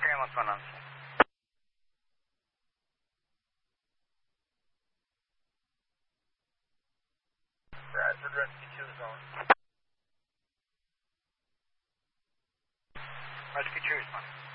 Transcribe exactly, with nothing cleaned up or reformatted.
Graham, what's going on? Bradford Rescue two is on. Rescue two is on.